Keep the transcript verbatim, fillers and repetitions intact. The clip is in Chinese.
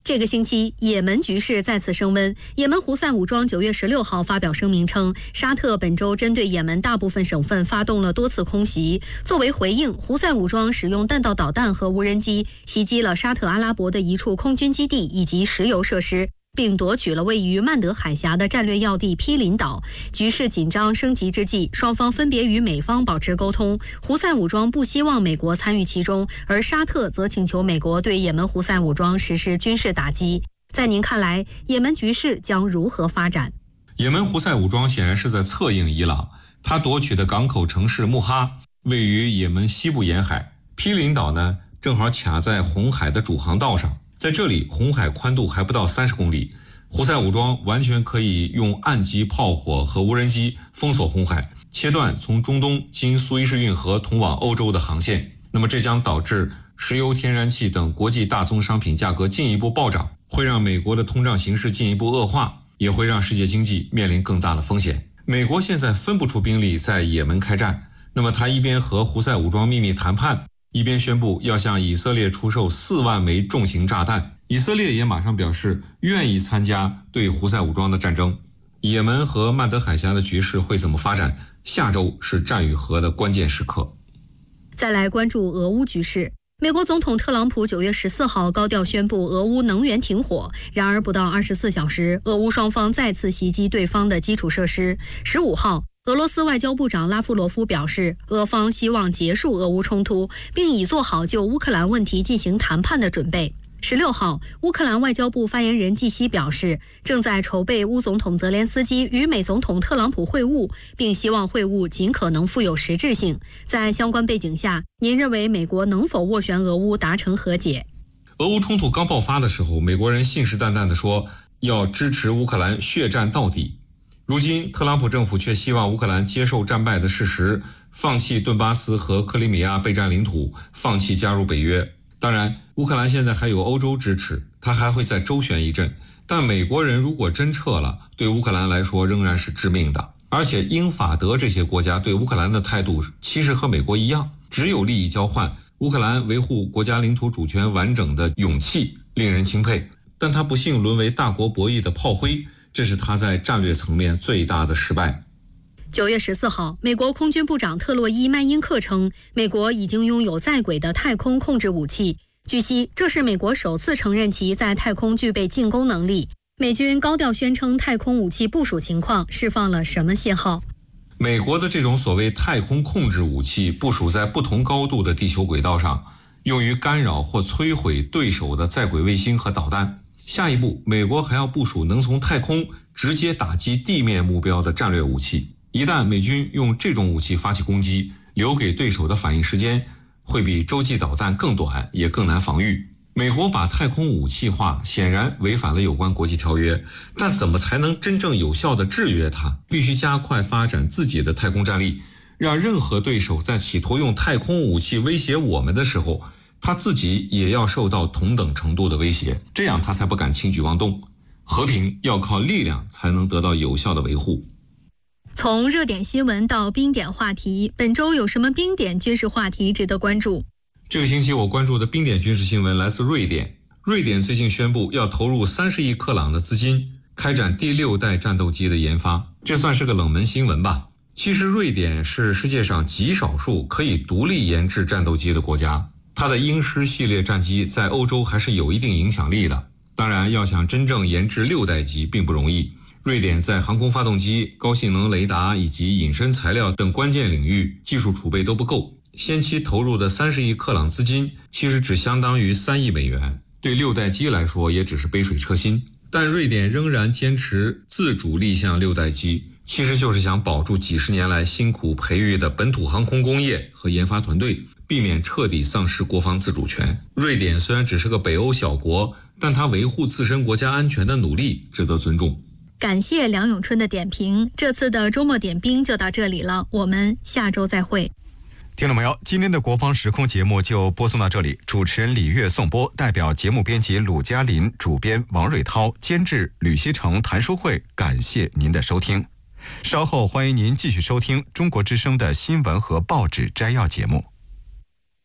这个星期，也门局势再次升温。也门胡塞武装九月十六号发表声明称，沙特本周针对也门大部分省份发动了多次空袭。作为回应，胡塞武装使用弹道导弹和无人机袭击了沙特阿拉伯的一处空军基地以及石油设施，并夺取了位于曼德海峡的战略要地毗邻岛。局势紧张升级之际，双方分别与美方保持沟通。胡塞武装不希望美国参与其中，而沙特则请求美国对也门胡塞武装实施军事打击。在您看来，也门局势将如何发展？ 也门胡塞武装显然是在策应伊朗，他夺取的港口城市穆哈位于也门西部沿海，毗邻岛呢正好卡在红海的主航道上。在这里，红海宽度还不到三十公里，胡塞武装完全可以用岸基炮火和无人机封锁红海，切断从中东经苏伊士运河通往欧洲的航线。那么这将导致石油、天然气等国际大宗商品价格进一步暴涨，会让美国的通胀形势进一步恶化，也会让世界经济面临更大的风险。美国现在分不出兵力在也门开战，那么他一边和胡塞武装秘密谈判，一边宣布要向以色列出售四万枚重型炸弹。以色列也马上表示愿意参加对胡塞武装的战争。也门和曼德海峡的局势会怎么发展？下周是战与和的关键时刻。 再来关注俄乌局势。美国总统特朗普九月十四号高调宣布俄乌能源停火，然而不到二十四小时，俄乌双方再次袭击对方的基础设施。十五号，俄罗斯外交部长拉夫罗夫表示，俄方希望结束俄乌冲突，并已做好就乌克兰问题进行谈判的准备。十六号，乌克兰外交部发言人季希表示，正在筹备乌总统泽连斯基与美总统特朗普会晤，并希望会晤尽可能富有实质性。在相关背景下，您认为美国能否斡旋俄乌达成和解？ 俄乌冲突刚爆发的时候，美国人信誓旦旦地说要支持乌克兰血战到底。如今，特朗普政府却希望乌克兰接受战败的事实，放弃顿巴斯和克里米亚备战领土，放弃加入北约。当然，乌克兰现在还有欧洲支持，他还会再周旋一阵。但美国人如果真撤了，对乌克兰来说仍然是致命的。而且英法德这些国家对乌克兰的态度其实和美国一样，只有利益交换。乌克兰维护国家领土主权完整的勇气令人钦佩，但他不幸沦为大国博弈的炮灰，这是他在战略层面最大的失败。 九月十四号，美国空军部长特洛伊·麦因克称，美国已经拥有在轨的太空控制武器。据悉，这是美国首次承认其在太空具备进攻能力。美军高调宣称太空武器部署情况，释放了什么信号？ 美国的这种所谓太空控制武器部署在不同高度的地球轨道上，用于干扰或摧毁对手的在轨卫星和导弹。下一步，美国还要部署能从太空直接打击地面目标的战略武器。一旦美军用这种武器发起攻击，留给对手的反应时间会比洲际导弹更短，也更难防御。美国把太空武器化，显然违反了有关国际条约，但怎么才能真正有效地制约它？必须加快发展自己的太空战力，让任何对手在企图用太空武器威胁我们的时候，他自己也要受到同等程度的威胁，这样他才不敢轻举妄动。和平要靠力量才能得到有效的维护。 从热点新闻到冰点话题，本周有什么冰点军事话题值得关注？ 这个星期我关注的冰点军事新闻来自瑞典。瑞典最近宣布要投入三十亿克朗的资金，开展第六代战斗机的研发，这算是个冷门新闻吧。其实瑞典是世界上极少数可以独立研制战斗机的国家，它的鹰狮系列战机在欧洲还是有一定影响力的。当然，要想真正研制六代机并不容易。瑞典在航空发动机、高性能雷达以及隐身材料等关键领域技术储备都不够，先期投入的三十亿克朗资金其实只相当于三亿美元，对六代机来说也只是杯水车薪。但瑞典仍然坚持自主立项六代机，其实就是想保住几十年来辛苦培育的本土航空工业和研发团队，避免彻底丧失国防自主权。瑞典虽然只是个北欧小国，但它维护自身国家安全的努力值得尊重。 感谢梁永春的点评，这次的周末点兵就到这里了，我们下周再会。 听众朋友，今天的国防时空节目就播送到这里，主持人李月颂播，代表节目编辑鲁嘉林，主编王瑞涛，监制吕希成、谭书慧，感谢您的收听。稍后欢迎您继续收听中国之声的新闻和报纸摘要节目。